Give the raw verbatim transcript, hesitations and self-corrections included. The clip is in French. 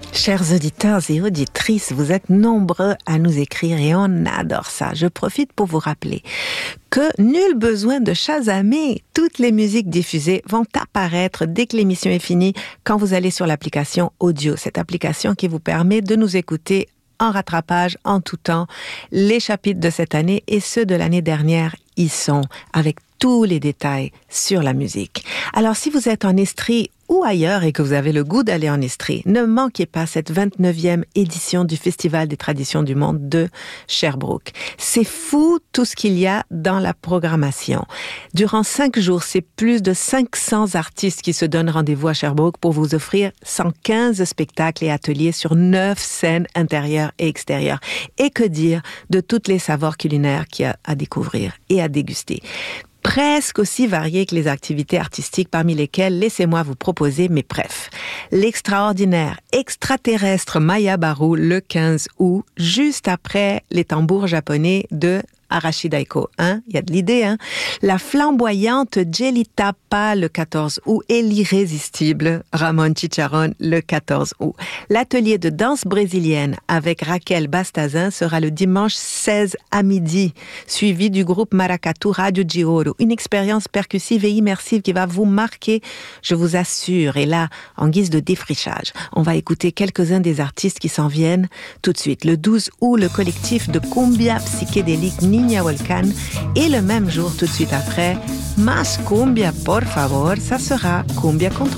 Chers auditeurs et auditrices, vous êtes nombreux à nous écrire et on adore ça. Je profite pour vous rappeler que nul besoin de chasamer. Toutes les musiques diffusées vont apparaître dès que l'émission est finie quand vous allez sur l'application audio. Cette application qui vous permet de nous écouter en rattrapage, en tout temps. Les chapitres de cette année et ceux de l'année dernière y sont, avec tous les détails sur la musique. Alors, si vous êtes en Estrie ou ailleurs et que vous avez le goût d'aller en Estrie, ne manquez pas cette vingt-neuvième édition du Festival des traditions du monde de Sherbrooke. C'est fou tout ce qu'il y a dans la programmation. Durant cinq jours, c'est plus de cinq cents artistes qui se donnent rendez-vous à Sherbrooke pour vous offrir cent quinze spectacles et ateliers sur neuf scènes intérieures et extérieures. Et que dire de toutes les savoirs culinaires qu'il y a à découvrir et à déguster. Presque aussi variées que les activités artistiques, parmi lesquelles, laissez-moi vous proposer mes préfs. L'extraordinaire extraterrestre Maya Baru le quinze août, juste après les tambours japonais de Arashi Daiko, hein? Il y a de l'idée, hein? La flamboyante Jelly Tapa le quatorze août et l'irrésistible Ramon Chicharron le quatorze août. L'atelier de danse brésilienne avec Raquel Bastazin sera le dimanche seize à midi, suivi du groupe Maracatu Radio Gioro. Une expérience percussive et immersive qui va vous marquer, je vous assure. Et là, en guise de défrichage, on va écouter quelques-uns des artistes qui s'en viennent tout de suite. Le douze août, le collectif de cumbia psychédélique Niña Volcan, et le même jour, tout de suite après, Mas Cumbia, por favor, ça sera Cumbia Control.